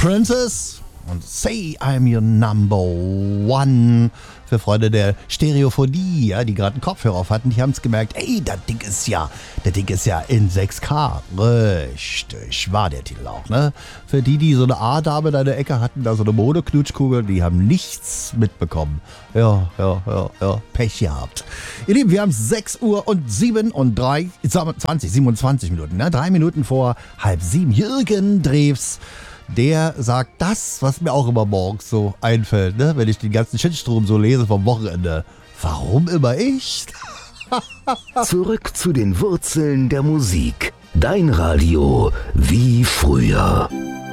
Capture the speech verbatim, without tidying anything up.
Princess und Say I'm Your Number One. Für Freunde der Stereophonie, ja, die gerade einen Kopfhörer auf hatten, die haben es gemerkt, ey, das Ding ist ja, das Ding ist ja in sechs K. Richtig, war der Titel auch, ne? Für die, die so eine A-Dame in der Ecke hatten, da so eine Modeknutschkugel, die haben nichts mitbekommen. Ja, ja, ja, ja, Pech gehabt. Ihr Lieben, wir haben sechs Uhr und sieben und drei, zwanzig, siebenundzwanzig Minuten, ne? Drei Minuten vor halb sieben. Jürgen Drews, der sagt das, was mir auch immer morgens so einfällt, ne? Wenn ich den ganzen Shitstrom so lese vom Wochenende. Warum immer ich? Zurück zu den Wurzeln der Musik. Dein Radio wie früher.